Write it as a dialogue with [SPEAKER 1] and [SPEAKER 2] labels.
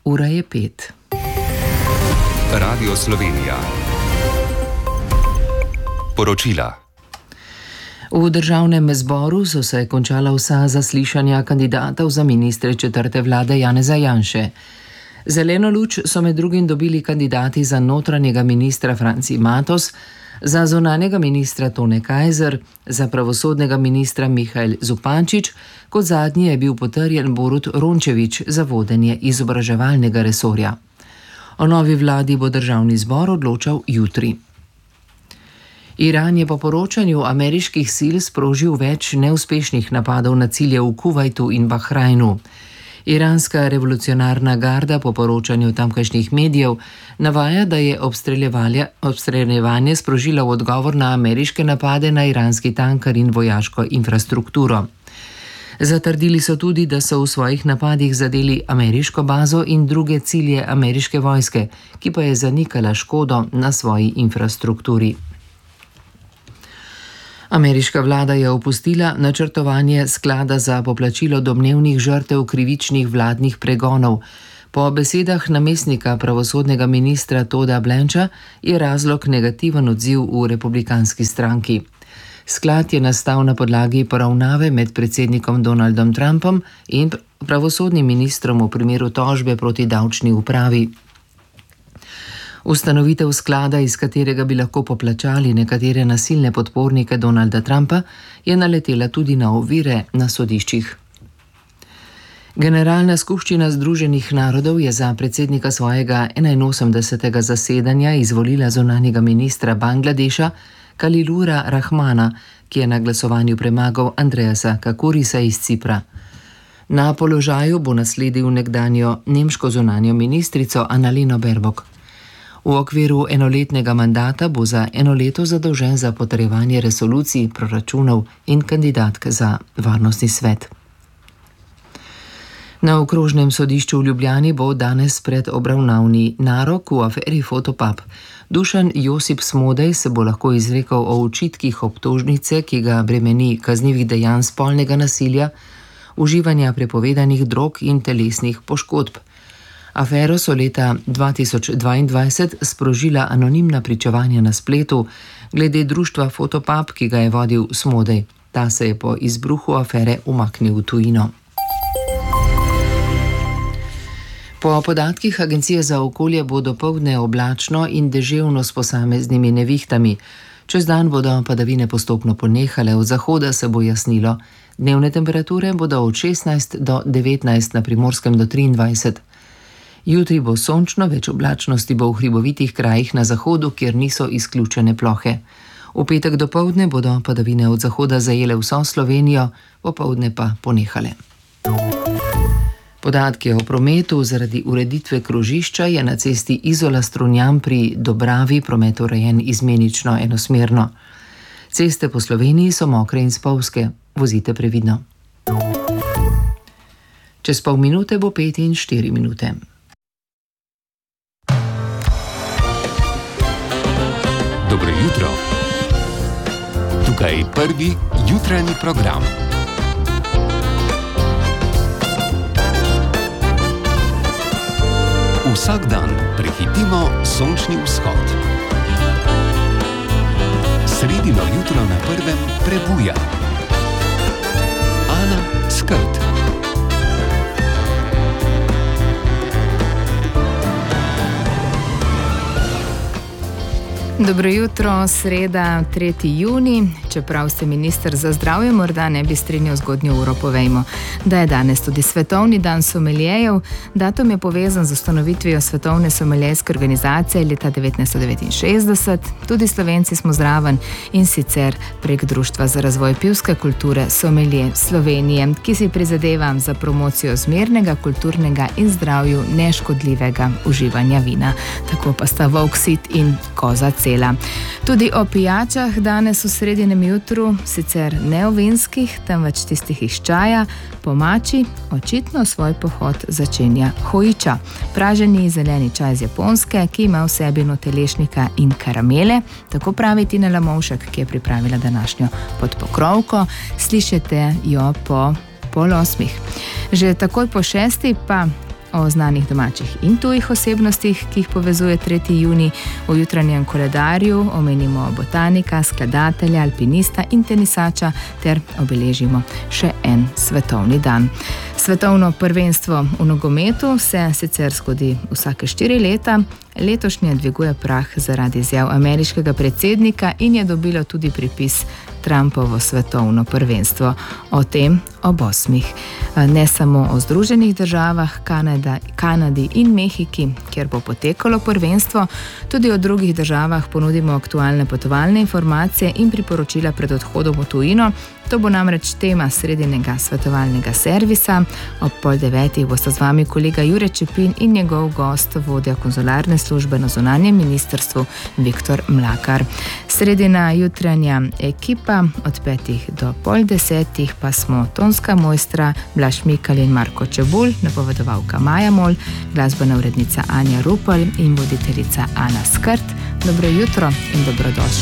[SPEAKER 1] Ura je 5.
[SPEAKER 2] Radio Slovenija. Poročila.
[SPEAKER 1] V državnem zboru so se končala vsa zaslišanja kandidatov za ministre četrte vlade Janeza Janše. Zeleno luč so med drugim dobili kandidati za notranjega ministra Franci Matos, za zunanjega ministra Tone Kajzer, za pravosodnega ministra Mihael Zupančič, kot zadnji je bil potrjen Borut Rončević za vodenje izobraževalnega resorja. O novi vladi bo državni zbor odločal jutri. Iran je po poročanju ameriških sil sprožil več neuspešnih napadov na cilje v Kuvajtu in Bahrajnu. Iranska revolucionarna garda po poročanju tamkajšnjih medijev navaja, da je obstreljevanje sprožila v odgovor na ameriške napade na iranski tankar in vojaško infrastrukturo. Zatrdili so tudi, da so v svojih napadih zadeli ameriško bazo in druge cilje ameriške vojske, ki pa je zanikala škodo na svoji infrastrukturi. Ameriška vlada je opustila načrtovanje sklada za poplačilo domnevnih žrtev krivičnih vladnih pregonov. Po besedah namestnika pravosodnega ministra Toda Blancha je razlog negativen odziv v republikanski stranki. Sklad je nastal na podlagi poravnave med predsednikom Donaldom Trumpom in pravosodnim ministrom v primeru tožbe proti davčni upravi. Ustanovitev sklada, iz katerega bi lahko poplačali nekatere nasilne podpornike Donalda Trumpa, je naletela tudi na ovire na sodiščih. Generalna skupščina Združenih narodov je za predsednika svojega 81. zasedanja izvolila zunanjega ministra Bangladeša Kalilura Rahmana, ki je na glasovanju premagal Andreasa Kakurisa iz Cipra. Na položaju bo nasledil nekdanjo nemško zunanjo ministrico Annaleno Baerbock. V okviru enoletnega mandata bo za eno leto zadolžen za potrjevanje resolucij, proračunov in kandidatk za varnostni svet. Na okrožnem sodišču v Ljubljani bo danes pred obravnavni narok v aferi Fotopub. Dušan Josip Smodej se bo lahko izrekel o očitkih obtožnice, ki ga bremeni kaznivih dejanj spolnega nasilja, uživanja prepovedanih drog in telesnih poškodb. Afero so leta 2022 sprožila anonimna pričevanja na spletu glede društva Fotopub, ki ga je vodil Smodej. Ta se je po izbruhu afere umaknil v tujino. Po podatkih Agencije za okolje bo dopoldne oblačno in deževno s posameznimi nevihtami. Čez dan bodo padavine postopno ponehale, od zahoda se bo jasnilo. Dnevne temperature bodo od 16 do 19, na Primorskem do 23. Jutri bo sončno, več oblačnosti bo v hribovitih krajih na zahodu, kjer niso izključene plohe. V petek dopoldne bodo padavine od zahoda zajele vso Slovenijo, popoldne pa ponehale. Podatki o prometu: zaradi ureditve krožišča je na cesti Izola-Strunjan pri Dobravi promet urejen izmenično enosmerno. Ceste po Sloveniji so mokre in spolzke. Vozite previdno. Čez pol minute bo 5 in 4 minute.
[SPEAKER 2] Dobro jutro. Tukaj prvi jutranji program. Vsak dan prehitimo sončni vzhod. Sredino jutro na prvem prebuja Ana Skrt.
[SPEAKER 3] Dobro jutro, sreda, 3. junij. Čeprav se minister za zdravje morda ne bi strinjal zgodnjo uro, povejmo, da je danes tudi svetovni dan someljejev. Datum je povezan z ustanovitvijo Svetovne someljejske organizacije leta 1969. Tudi Slovenci smo zraven, in sicer prek Društva za razvoj pivske kulture Somelje Slovenije, ki si prizadeva za promocijo zmernega, kulturnega in zdravju neškodljivega uživanja vina. Tako pa sta volk sit in koza cela. Tudi o pijačah danes v sredinem jutru, sicer ne o vinskih, temveč tistih iz čaja, po mači očitno svoj pohod začenja hojiča. Praženi zeleni čaj iz Japonske, ki ima v sebi notelešnika in karamele, tako pravi Tina Lamovšek, ki je pripravila današnjo podpokrovko. Slišite jo po 7:30. Že takoj po 6. pa o znanih domačih in tujih osebnostih, ki jih povezuje 3. junij. V jutranjem koledarju omenimo botanika, skladatelja, alpinista in tenisača ter obeležimo še en svetovni dan. Svetovno prvenstvo v nogometu se sicer zgodi vsake 4 leta, letošnje dviguje prah zaradi izjav ameriškega predsednika in je dobilo tudi pripis Trumpovo svetovno prvenstvo. O tem ob 8. Ne samo o Združenih državah, Kanadi in Mehiki, kjer bo potekalo prvenstvo, tudi o drugih državah ponudimo aktualne potovalne informacije in priporočila pred odhodom v tujino. To bo namreč tema sredinega svetovalnega servisa. Ob 8:30 bosta z vami kolega Jure Čepin in njegov gost, vodja konzularne službe na zunanjem ministrstvu Viktor Mlakar. Sredina jutranja ekipa, od 5 do 9:30 pa smo tonska mojstra Blaž Mikl in Marko Čebulj, napovedovalka Maja Mol, glasbena urednica Anja Rupel in voditeljica Ana Skrt. Dobro jutro in dobrodošli.